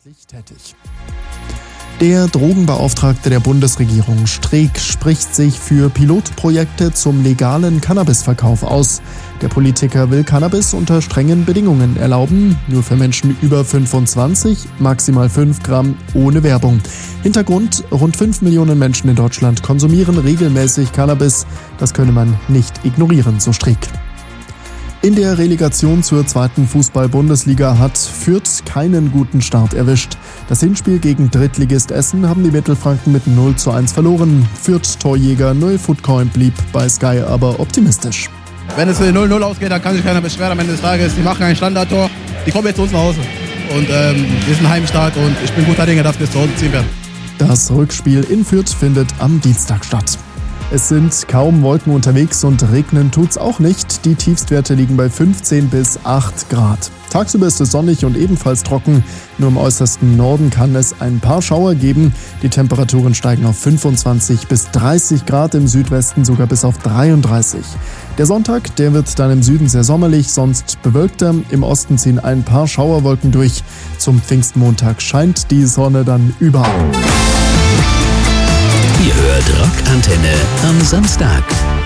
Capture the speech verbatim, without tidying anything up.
ehrenamtlich tätig. Der Drogenbeauftragte der Bundesregierung, Streeck, spricht sich für Pilotprojekte zum legalen Cannabisverkauf aus. Der Politiker will Cannabis unter strengen Bedingungen erlauben, nur für Menschen über fünfundzwanzig, maximal fünf Gramm, ohne Werbung. Hintergrund: rund fünf Millionen Menschen in Deutschland konsumieren regelmäßig Cannabis. Das könne man nicht ignorieren, so Streeck. In der Relegation zur zweiten Fußball-Bundesliga hat Fürth keinen guten Start erwischt. Das Hinspiel gegen Drittligist Essen haben die Mittelfranken mit null zu eins verloren. Fürth-Torjäger Noel Footcoin blieb bei Sky aber optimistisch. Wenn es null null ausgeht, dann kann sich keiner beschweren am Ende des Tages. Die machen ein Standardtor, die kommen jetzt zu uns nach Hause. Und ähm, wir sind heimstark und ich bin guter Dinge, dass wir es zu Hause ziehen werden. Das Rückspiel in Fürth findet am Dienstag statt. Es sind kaum Wolken unterwegs und regnen tut's auch nicht. Die Tiefstwerte liegen bei fünfzehn bis acht Grad. Tagsüber ist es sonnig und ebenfalls trocken. Nur im äußersten Norden kann es ein paar Schauer geben. Die Temperaturen steigen auf fünfundzwanzig bis dreißig Grad, im Südwesten sogar bis auf dreiunddreißig. Der Sonntag, der wird dann im Süden sehr sommerlich, sonst bewölkter. Im Osten ziehen ein paar Schauerwolken durch. Zum Pfingstmontag scheint die Sonne dann überall. Ihr hört Rockantenne am Samstag.